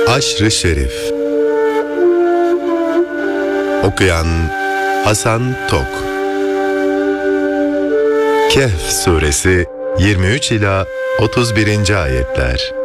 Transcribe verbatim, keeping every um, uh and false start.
Haşr-ı Şerif. Okuyan Hasan Tok. Kehf Suresi yirmi üç ila otuz birinci ayetler.